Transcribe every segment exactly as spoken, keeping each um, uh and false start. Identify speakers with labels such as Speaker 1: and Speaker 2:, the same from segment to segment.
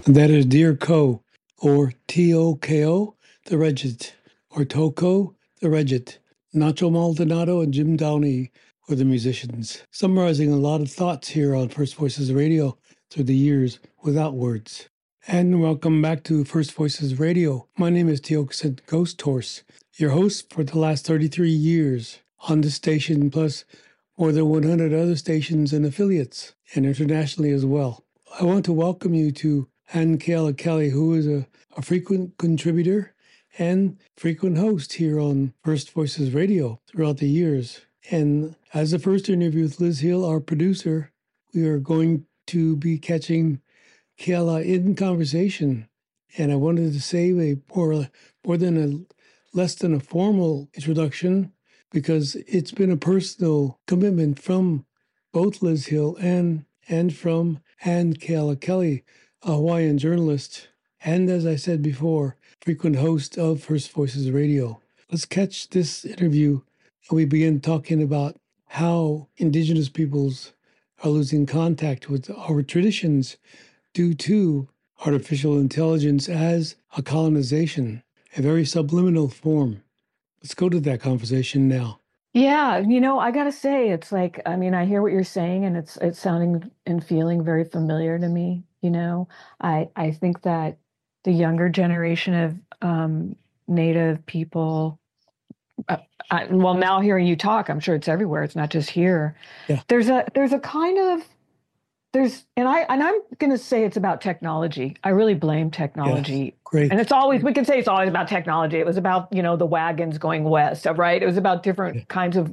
Speaker 1: That is Dear Co, or T O K O, the Regit, or Toko, the Regit. Nacho Maldonado and Jim Downey were the musicians, summarizing a lot of thoughts here on First Voices Radio through the years without words. And welcome back to First Voices Radio. My name is Teoksit Ghost Horse, your host for the last thirty-three years on this station, plus more than one hundred other stations and affiliates, and internationally as well. I want to welcome you to Ann Kayla Kelly, who is a, a frequent contributor and frequent host here on First Voices Radio throughout the years. And as the first interview with Liz Hill, our producer, we are going to be catching Kayla in conversation. And I wanted to say a more, more than a less than a formal introduction, because it's been a personal commitment from both Liz Hill and and from Ann Kayla Kelly, a Hawaiian journalist, and as I said before, frequent host of First Voices Radio. Let's catch this interview, and we begin talking about how Indigenous peoples are losing contact with our traditions due to artificial intelligence as a colonization, a very subliminal form. Let's go to that conversation now.
Speaker 2: Yeah, you know, I gotta say, it's like, I mean, I hear what you're saying, and it's it's sounding and feeling very familiar to me. You know, I I think that the younger generation of um, Native people, uh, I, well, now hearing you talk, I'm sure it's everywhere. It's not just here.
Speaker 1: Yeah.
Speaker 2: There's a there's a kind of there's and I and I'm gonna say it's about technology. I really blame technology.
Speaker 1: Yes. Great.
Speaker 2: And it's always, we can say it's always about technology. It was about, you know, the wagons going west, right? It was about different
Speaker 1: Yeah.
Speaker 2: kinds of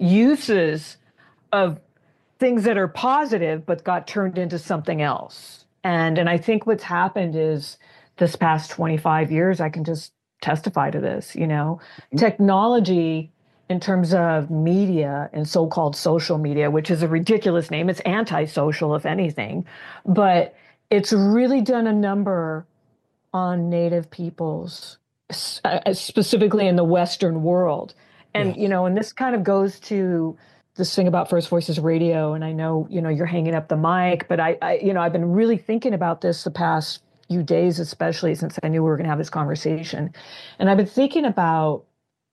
Speaker 2: uses of things that are positive, but got turned into something else. And and I think what's happened is this past twenty-five years, I can just testify to this, you know,
Speaker 1: Mhm.
Speaker 2: technology in terms of media and so-called social media, which is a ridiculous name. It's antisocial, if anything, but it's really done a number on Native peoples, uh, specifically in the Western world. And,
Speaker 1: Yes.
Speaker 2: you know, and this kind of goes to this thing about First Voices Radio. And I know, you know, you're hanging up the mic, but I, I you know, I've been really thinking about this the past few days, especially since I knew we were going to have this conversation. And I've been thinking about,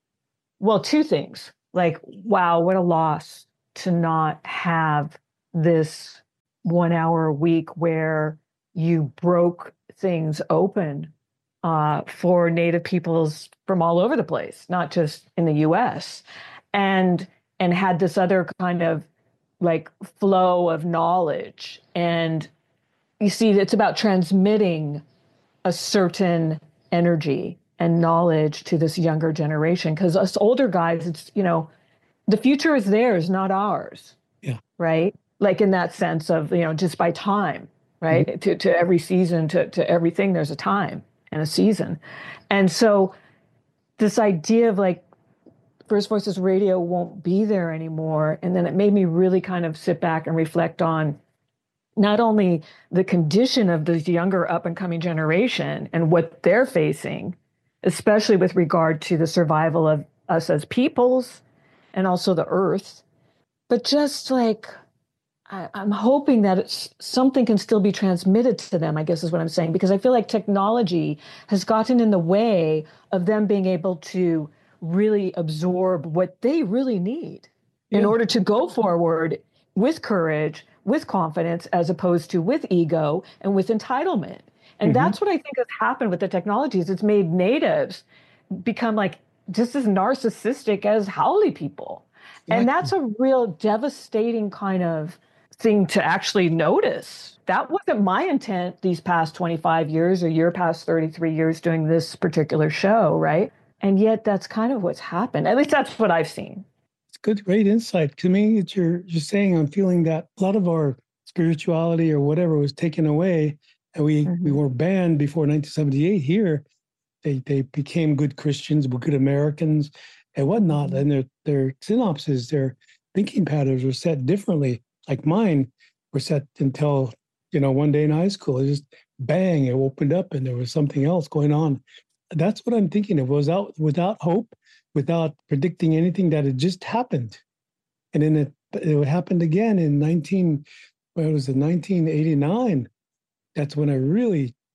Speaker 2: well, two things. Like, wow, what a loss to not have this one hour a week where you broke things open uh, for Native peoples from all over the place, not just in the U S, and and had this other kind of like flow of knowledge. And you see, it's about transmitting a certain energy and knowledge to this younger generation, because us older guys, it's, you know, the future is theirs, not ours.
Speaker 1: Yeah.
Speaker 2: Right. Like in that sense of, you know, just by time, right.
Speaker 1: Mhm.
Speaker 2: To, to every season, to, to everything, there's a time and a season. And so this idea of like First Voices Radio won't be there anymore. And then it made me really kind of sit back and reflect on not only the condition of this younger up and coming generation and what they're facing, especially with regard to the survival of us as peoples and also the earth, but just like I, I'm hoping that it's, something can still be transmitted to them, I guess is what I'm saying, because I feel like technology has gotten in the way of them being able to really absorb what they really need in
Speaker 1: Yeah.
Speaker 2: order to go forward with courage, with confidence, as opposed to with ego and with entitlement. And
Speaker 1: Mhm.
Speaker 2: that's what I think has happened with the technologies. It's made natives become like just as narcissistic as Howley people. And that's a real devastating kind of thing to actually notice. That wasn't my intent these past twenty-five years or year past thirty-three years doing this particular show, right? And yet that's kind of what's happened. At least that's what I've seen.
Speaker 1: It's good, great insight. To me, it's you're, you're saying I'm feeling that a lot of our spirituality or whatever was taken away, and we,
Speaker 2: Mhm.
Speaker 1: we were banned before nineteen seventy-eight here. They they became good Christians, good Americans, and whatnot.
Speaker 2: Mhm.
Speaker 1: And their their synopses, their thinking patterns were set differently. Like mine were set until, you know, one day in high school, it just bang, it opened up and there was something else going on. That's what I'm thinking of. Was out without hope, without predicting anything, that it just happened. And then it it happened again in nineteen, what was it, nineteen eighty-nine. That's when I really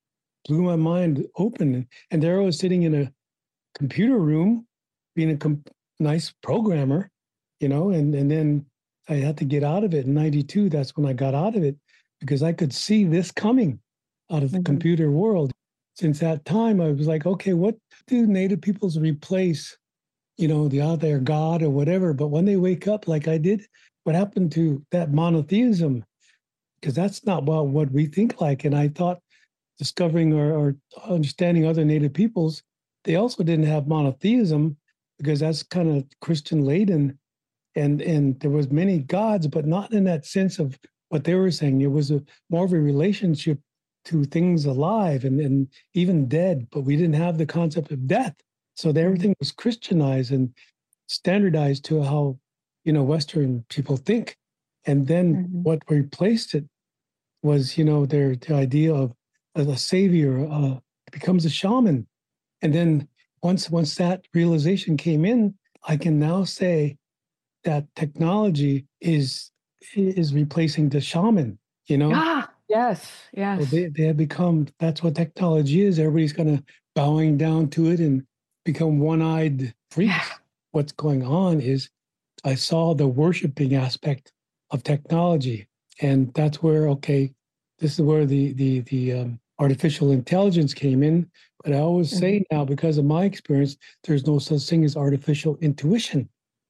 Speaker 1: blew my mind open. And there I was sitting in a computer room, being a com- nice programmer, you know, and, and then I had to get out of it in ninety-two. That's when I got out of it because I could see this coming out of the
Speaker 2: Mm-hmm.
Speaker 1: computer world. Since that time, I was like, okay, what do Native peoples replace, you know, the out there God or whatever? But when they wake up like I did, what happened to that monotheism? Because that's not well what we think like. And I thought discovering or, or understanding other Native peoples, they also didn't have monotheism because that's kind of Christian laden, and and there was many gods, but not in that sense of what they were saying. It was a more of a relationship to things alive and, and even dead, but we didn't have the concept of death. So
Speaker 2: Mm-hmm.
Speaker 1: everything was Christianized and standardized to how, you know, Western people think. And then
Speaker 2: Mm-hmm.
Speaker 1: what replaced it was, you know, their the idea of a savior uh, becomes a shaman. And then once once that realization came in, I can now say that technology is is replacing the shaman, you know.
Speaker 2: Ah, yes,
Speaker 1: So
Speaker 2: yes.
Speaker 1: they, they have become, that's what technology is. Everybody's kind of bowing down to it and become one-eyed freaks.
Speaker 2: Yeah.
Speaker 1: What's going on is I saw the worshiping aspect of technology. And that's where, okay, this is where the the the um, artificial intelligence came in. But I always
Speaker 2: Mm-hmm.
Speaker 1: say now, because of my experience, there's no such thing as artificial intuition.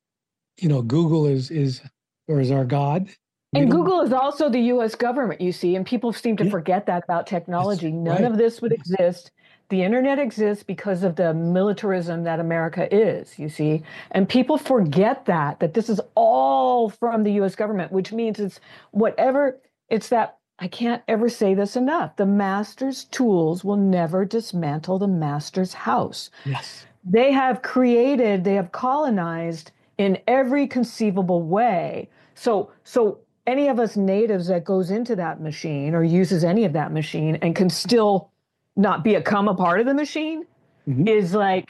Speaker 1: You know, Google is is or is our God. We
Speaker 2: And
Speaker 1: don't.
Speaker 2: Google is also the U S government, you see, and people seem to
Speaker 1: Yeah,
Speaker 2: forget that about
Speaker 1: that's
Speaker 2: technology. None
Speaker 1: right.
Speaker 2: of this would exist. The internet exists because of the militarism that America is, you see. And people forget that, that this is all from the U S government, which means it's whatever, it's that, I can't ever say this enough. The master's tools will never dismantle the master's house.
Speaker 1: Yes.
Speaker 2: They have created, they have colonized in every conceivable way. So, so any of us natives that goes into that machine or uses any of that machine and can still not become a part of the machine
Speaker 1: Mm-hmm.
Speaker 2: is like,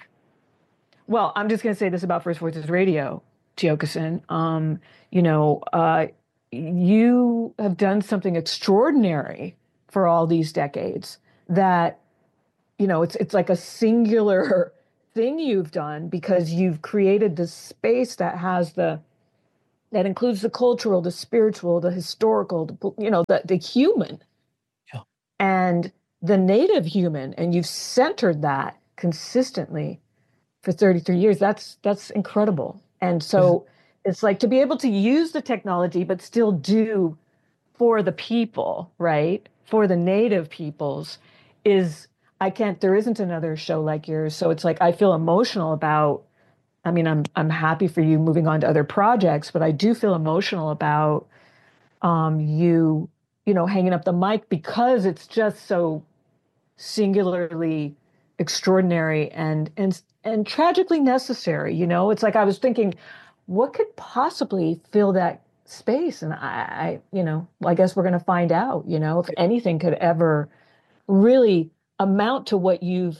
Speaker 2: well, I'm just going to say this about First Voices Radio, Tiokasin. Um, you know, uh, you have done something extraordinary for all these decades that, you know, it's it's like a singular thing you've done because you've created this space that has the that includes the cultural, the spiritual, the historical, the, you know, the the human
Speaker 1: Yeah.
Speaker 2: and the native human, and you've centered that consistently for thirty-three years. That's that's incredible. And
Speaker 1: Yeah.
Speaker 2: so it's like to be able to use the technology but still do for the people, right? For the native peoples is I can't there isn't another show like yours. So it's like I feel emotional about I mean I'm I'm happy for you moving on to other projects, but I do feel emotional about um you you know hanging up the mic because it's just so singularly extraordinary and and and tragically necessary. You know, it's like I was thinking, what could possibly fill that space? And I, I you know, well, I guess we're going to find out. You know, if anything could ever really amount to what you've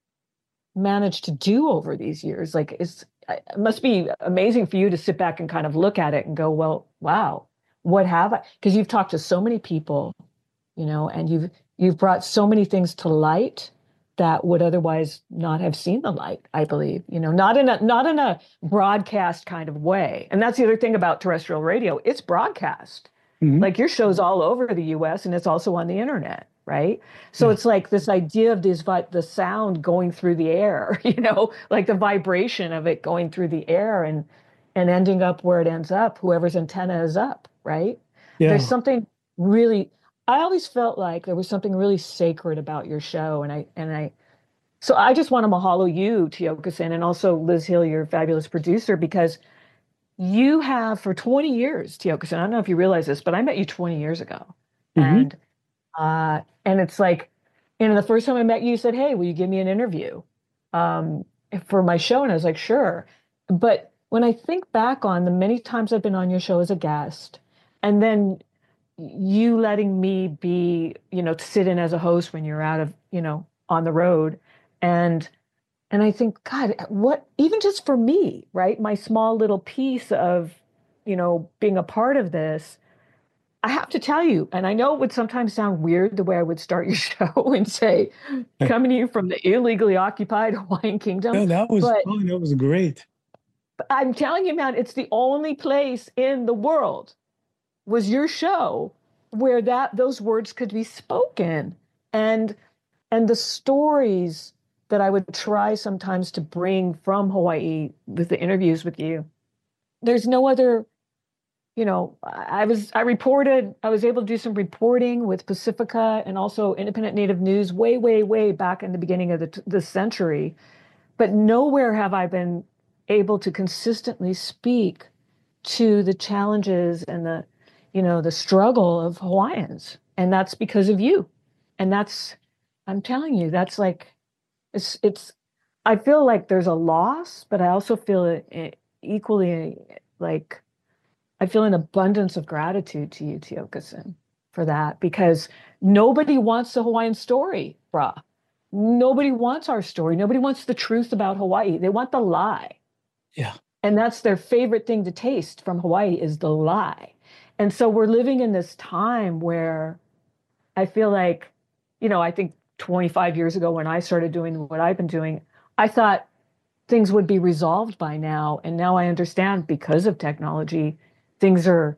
Speaker 2: managed to do over these years, like it's it must be amazing for you to sit back and kind of look at it and go, well, wow, what have I? Because you've talked to so many people, you know, and you've you've brought so many things to light that would otherwise not have seen the light, I believe, you know, not in a not in a broadcast kind of way. And that's the other thing about terrestrial radio, it's broadcast.
Speaker 1: Mm-hmm.
Speaker 2: Like your show's all over the U S and it's also on the internet, right? So
Speaker 1: Yeah.
Speaker 2: it's like this idea of this the sound going through the air, you know, like the vibration of it going through the air and and ending up where it ends up, whoever's antenna is up, right? There's
Speaker 1: Yeah.
Speaker 2: something really I always felt like there was something really sacred about your show, and I and I so I just want to mahalo you, Tiokasin, and also Liz Hill, your fabulous producer, because you have for twenty years, Tiokasin. I don't know if you realize this, but I met you twenty years ago,
Speaker 1: Mm-hmm.
Speaker 2: and uh, and it's like, you know, the first time I met you, you said, "Hey, will you give me an interview um, for my show?" And I was like, "Sure." But when I think back on the many times I've been on your show as a guest, and then you letting me be, you know, to sit in as a host when you're out of, you know, on the road. And and I think, God, what even just for me, right? My small little piece of, you know, being a part of this, I have to tell you, and I know it would sometimes sound weird the way I would start your show and say, coming to you from the illegally occupied Hawaiian Kingdom,
Speaker 1: No, that was
Speaker 2: but
Speaker 1: fun. That was great.
Speaker 2: I'm telling you, man, it's the only place in the world was your show where that those words could be spoken. And and the stories that I would try sometimes to bring from Hawaii with the interviews with you. There's no other, you know, I was I reported, I was able to do some reporting with Pacifica and also Independent Native News way, way, way back in the beginning of the, the century. But nowhere have I been able to consistently speak to the challenges and the, you know, the struggle of Hawaiians. And that's because of you. And that's, I'm telling you, that's like, it's, it's, I feel like there's a loss, but I also feel it equally like, I feel an abundance of gratitude to you, Tiokasin, for that, because nobody wants the Hawaiian story, brah. Nobody wants our story. Nobody wants the truth about Hawaii. They want the lie.
Speaker 1: Yeah.
Speaker 2: And that's their favorite thing to taste from Hawaii is the lie. And so we're living in this time where I feel like, you know, I think twenty-five years ago when I started doing what I've been doing, I thought things would be resolved by now. And now I understand because of technology, things are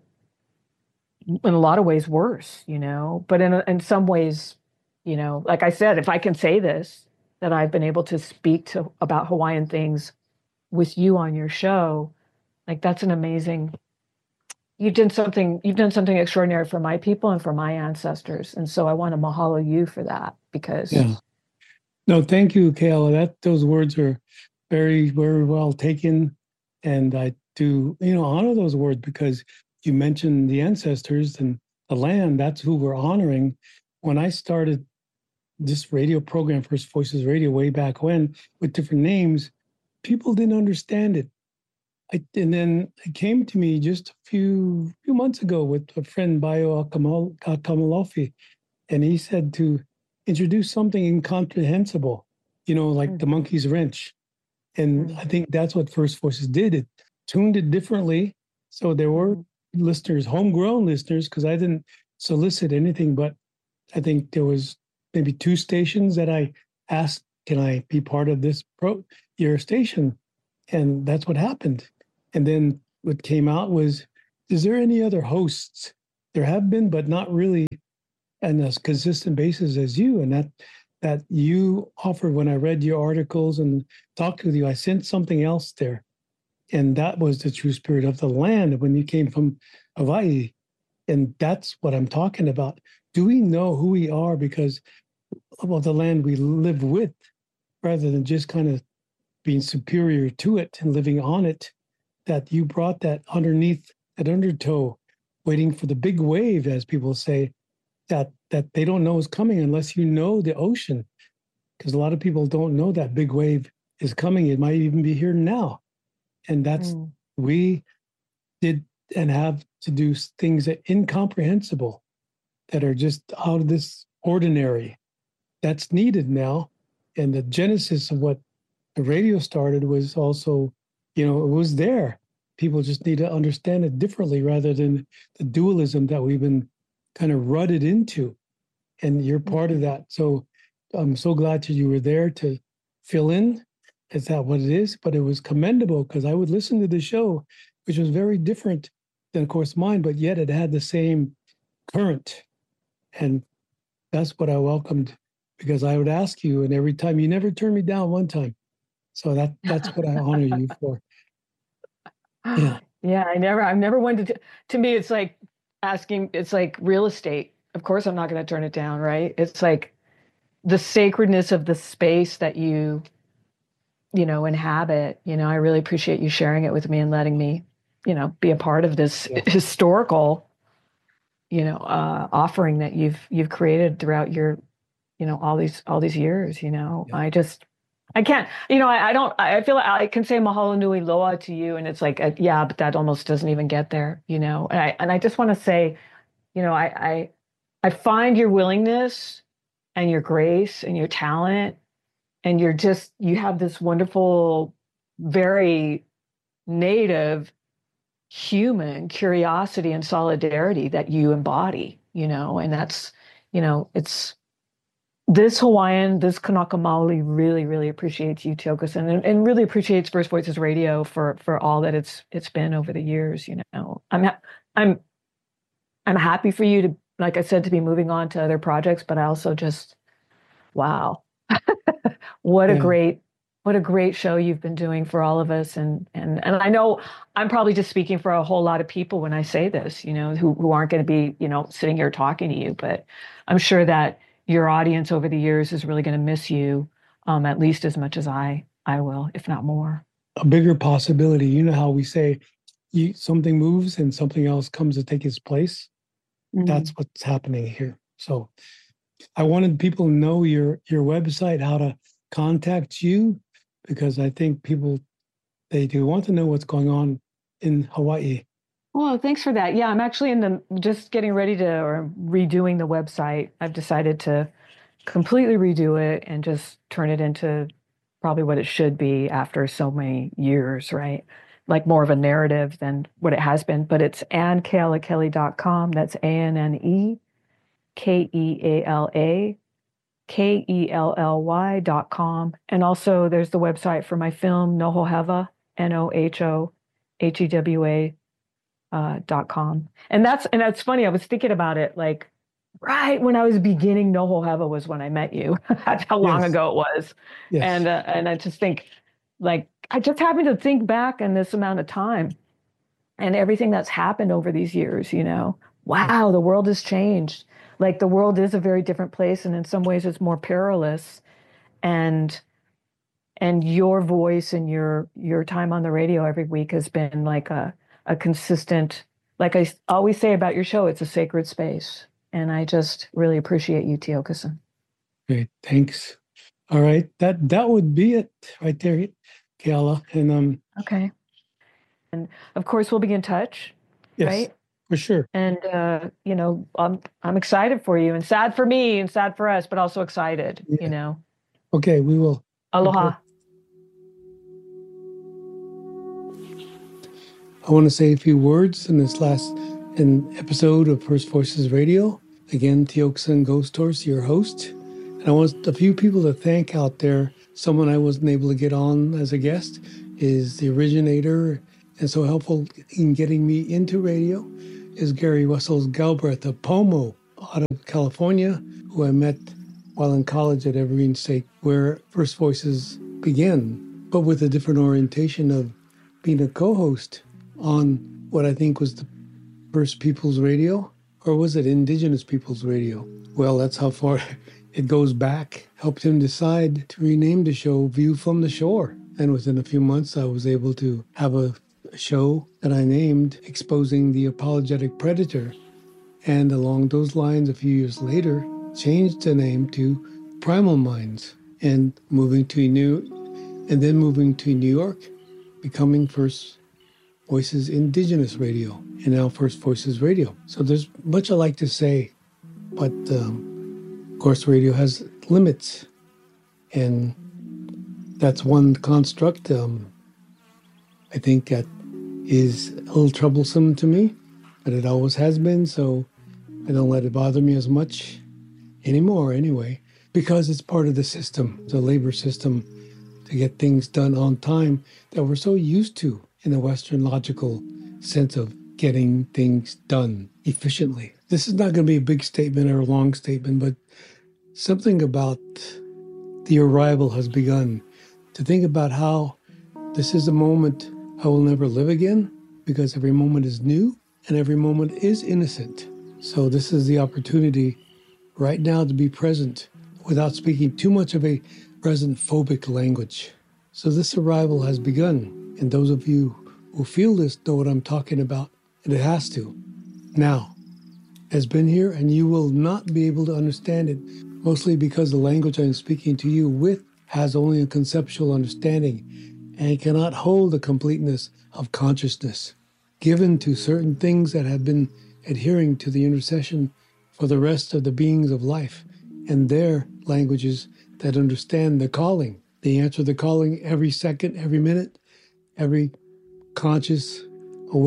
Speaker 2: in a lot of ways worse, you know, but in, in some ways, you know, like I said, if I can say this, that I've been able to speak to about Hawaiian things with you on your show, like that's an amazing, you've done something, you've done something extraordinary for my people and for my ancestors. And so I want to mahalo you for that because
Speaker 1: Yeah. No, thank you, Kayla. That those words are very, very well taken. And I do, you know, honor those words because you mentioned the ancestors and the land. That's who we're honoring. When I started this radio program, First Voices Radio, way back when, with different names, people didn't understand it. I, and then it came to me just a few few months ago with a friend, Bayo Akamalofi, and he said to introduce something incomprehensible, you know, like
Speaker 2: mm,
Speaker 1: the monkey's wrench. And
Speaker 2: mm,
Speaker 1: I think that's what First Voices did. It tuned it differently. So there were
Speaker 2: mm,
Speaker 1: listeners, homegrown listeners, because I didn't solicit anything, but I think there was maybe two stations that I asked, can I be part of this pro your station? And that's what happened. And then what came out was, is there any other hosts? There have been, but not really on a consistent basis as you. And that that you offered when I read your articles and talked with you, I sensed something else there. And that was the true spirit of the land when you came from Hawaii. And that's what I'm talking about. Do we know who we are because of the land we live with, rather than just kind of being superior to it and living on it? That you brought that underneath, that undertow, waiting for the big wave, as people say, that that they don't know is coming unless you know the ocean. Because a lot of people don't know that big wave is coming. It might even be here now. And that's,
Speaker 2: mm,
Speaker 1: we did and have to do things that incomprehensible, that are just out of this ordinary. That's needed now. And the genesis of what the radio started was also, you know, it was there. People just need to understand it differently rather than the dualism that we've been kind of rutted into. And you're part of
Speaker 2: mm.
Speaker 1: that. So I'm so glad that you were there to fill in. Is that what it is? But it was commendable because I would listen to the show, which was very different than, of course, mine, but yet it had the same current. And that's what I welcomed because I would ask you, and every time you never turned me down one time. So that that's what I honor you for. Yeah.
Speaker 2: Yeah, I never, I've never wanted to, to me, it's like asking, it's like real estate. Of course, I'm not going to turn it down, right? It's like the sacredness of the space that you, you know, inhabit. You know, I really appreciate you sharing it with me and letting me, you know, be a part of this
Speaker 1: Yeah.
Speaker 2: historical, you know, uh, offering that you've you've created throughout your, you know, all these all these years. You know,
Speaker 1: Yeah.
Speaker 2: I just I can't, you know, I, I don't, I feel like I can say mahalo nui loa to you, and it's like, uh, yeah, but that almost doesn't even get there, you know. And I and I just want to say, you know, I I I find your willingness and your grace and your talent, and you're just you have this wonderful, very native human curiosity and solidarity that you embody, you know, and that's, you know, it's this Hawaiian, this Kanaka Maoli really, really appreciates you, Tiokasin, and, and really appreciates First Voices Radio for for all that it's it's been over the years, you know. I'm ha I'm I'm happy for you to, like I said, to be moving on to other projects, but I also just, wow, what a
Speaker 1: Yeah.
Speaker 2: great, what a great show you've been doing for all of us. And and and I know I'm probably just speaking for a whole lot of people when I say this, you know, who who aren't going to be, you know, sitting here talking to you, but I'm sure that your audience over the years is really going to miss you, um, at least as much as I I will, if not more.
Speaker 1: A bigger possibility. You know how we say you, something moves and something else comes to take its place? That's what's happening here. So I wanted people to know your your website, how to contact you, because I think people, they do want to know what's going on in Hawaii.
Speaker 2: Well, thanks for that. Yeah, I'm actually in the just getting ready to or redoing the website. I've decided to completely redo it and just turn it into probably what it should be after so many years, right? Like more of a narrative than what it has been. But it's anne keala kelly dot com. That's A N N E K E A L A K E L L Y dot com. And also there's the website for my film, Nohohewa, N O H O H E W A uh, dot com. And that's and that's funny. I was thinking about it like right when I was beginning Nohohewa was when I met you. That's how long
Speaker 1: Yes.
Speaker 2: ago it was.
Speaker 1: Yes.
Speaker 2: And uh, and I just think like I just happened to think back in this amount of time and everything that's happened over these years, you know. Wow, the world has changed. Like the world is a very different place and in some ways it's more perilous. And and your voice and your your time on the radio every week has been like a a consistent, like I always say about your show, it's a sacred space. And I just really appreciate you, Tiokasin.
Speaker 1: Great, thanks. All right, that that would be it right there, Keala. And um,
Speaker 2: okay. And of course, we'll be in touch,
Speaker 1: yes,
Speaker 2: right?
Speaker 1: For sure.
Speaker 2: And uh, you know, I'm I'm excited for you, and sad for me, and sad for us, but also excited. Yeah. You know.
Speaker 1: Okay, we will.
Speaker 2: Aloha.
Speaker 1: Okay. I want to say a few words in this last in episode of First Voices Radio. Again, Tiokasin Ghost Horse, your host. And I want a few people to thank out there. Someone I wasn't able to get on as a guest is the originator and so helpful in getting me into radio is Gary Wessels Galbraith of Pomo out of California, who I met while in college at Evergreen State, where First Voices began, but with a different orientation of being a co-host on what I think was the First People's Radio, or was it Indigenous People's Radio? Well, that's how far it goes back. Helped him decide to rename the show View from the Shore. And within a few months, I was able to have a show that I named Exposing the Apologetic Predator. And along those lines, a few years later, changed the name to Primal Minds and moving to New, and then moving to New York, becoming First Voices Indigenous Radio, and now First Voices Radio. So there's much I like to say, but um, of course radio has limits, and that's one construct um, I think that is a little troublesome to me, but it always has been, so I don't let it bother me as much anymore anyway, because it's part of the system, the labor system, to get things done on time that we're so used to in the Western logical sense of getting things done efficiently. This is not going to be a big statement or a long statement, but something about the arrival has begun. To think about how this is a moment I will never live again, because every moment is new and every moment is innocent. So this is the opportunity right now to be present without speaking too much of a present phobic language. So this arrival has begun. And those of you who feel this know what I'm talking about, and it has to. Now, has been here, and you will not be able to understand it, mostly because the language I'm speaking to you with has only a conceptual understanding and cannot hold the completeness of consciousness given to certain things that have been adhering to the intercession for the rest of the beings of life and their languages that understand the calling. They answer the calling every second, every minute, every conscious, awake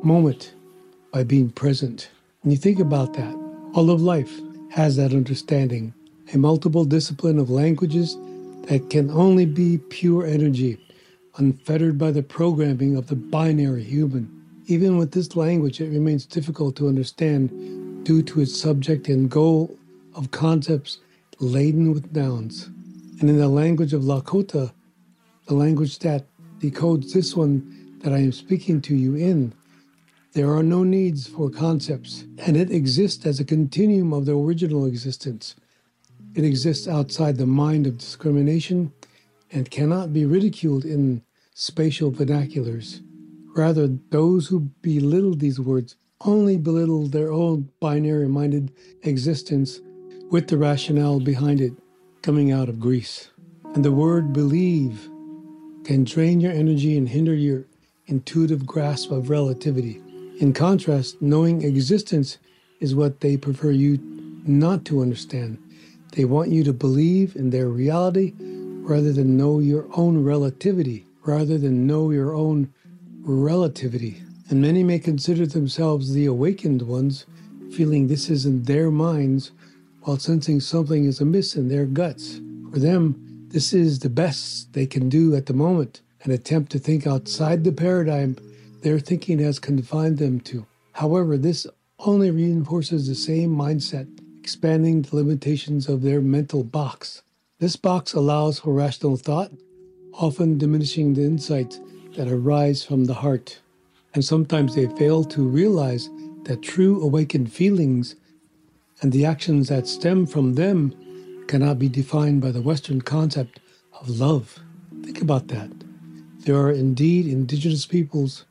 Speaker 1: moment by being present. When you think about that, all of life has that understanding, a multiple discipline of languages that can only be pure energy, unfettered by the programming of the binary human. Even with this language, it remains difficult to understand due to its subject and goal of concepts laden with nouns. And in the language of Lakota, the language that decodes this one that I am speaking to you in, there are no needs for concepts, and it exists as a continuum of the original existence. It exists outside the mind of discrimination and cannot be ridiculed in spatial vernaculars. Rather, those who belittle these words only belittle their own binary-minded existence with the rationale behind it coming out of Greece. And the word believe can drain your energy and hinder your intuitive grasp of relativity. In contrast, knowing existence is what they prefer you not to understand. They want you to believe in their reality rather than know your own relativity, rather than know your own relativity. And many may consider themselves the awakened ones, feeling this is in their minds while sensing something is amiss in their guts. For them, this is the best they can do at the moment, an attempt to think outside the paradigm their thinking has confined them to. However, this only reinforces the same mindset, expanding the limitations of their mental box. This box allows for rational thought, often diminishing the insights that arise from the heart. And sometimes they fail to realize that true awakened feelings and the actions that stem from them cannot be defined by the Western concept of love. Think about that. There are indeed indigenous peoples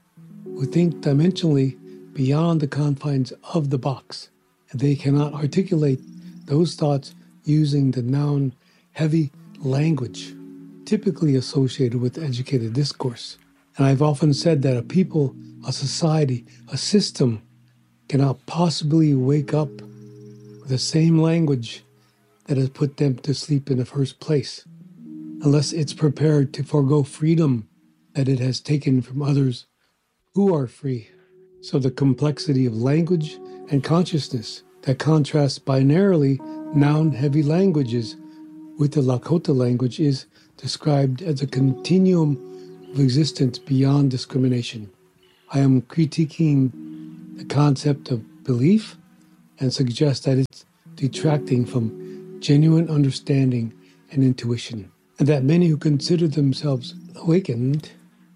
Speaker 1: who think dimensionally beyond the confines of the box, and they cannot articulate those thoughts using the noun-heavy language typically associated with educated discourse. And I've often said that a people, a society, a system cannot possibly wake up with the same language that has put them to sleep in the first place, unless it's prepared to forego freedom that it has taken from others who are free. So the complexity of language and consciousness that contrasts binarily noun-heavy languages with the Lakota language is described as a continuum of existence beyond discrimination. I am critiquing the concept of belief and suggest that it's detracting from genuine understanding and intuition, and that many who consider themselves awakened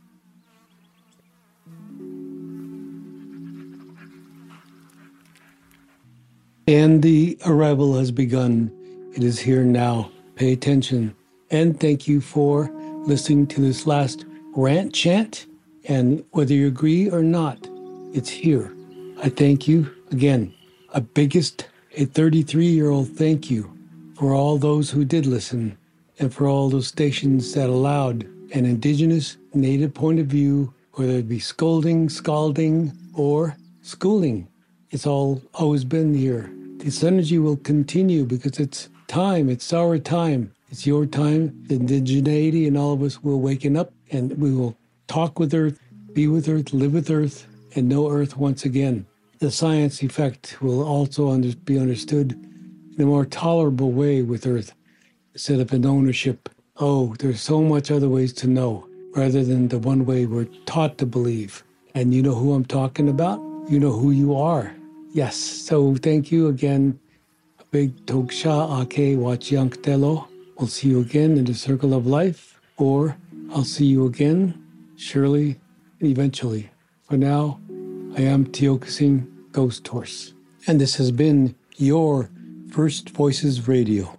Speaker 1: and the arrival has begun. It is here now. Pay attention. And thank you for listening to this last rant chant. And whether you agree or not, it's here. I thank you again. A biggest, a thirty-three-year-old thank you for all those who did listen and for all those stations that allowed an indigenous native point of view, whether it be scolding, scalding, or schooling. It's all always been here. This energy will continue because it's time. It's our time. It's your time. The indigeneity and all of us will waken up and we will talk with Earth, be with Earth, live with Earth, and know Earth once again. The science effect will also under, be understood in a more tolerable way with Earth instead of an ownership. Oh, there's so much other ways to know rather than the one way we're taught to believe. And you know who I'm talking about? You know who you are. Yes, so thank you again. A big Togsha Ake Wachiank Telo. We'll see you again in the circle of life, or I'll see you again, surely, eventually. For now, I am Tiokasin Ghost Horse, and this has been your First Voices Radio.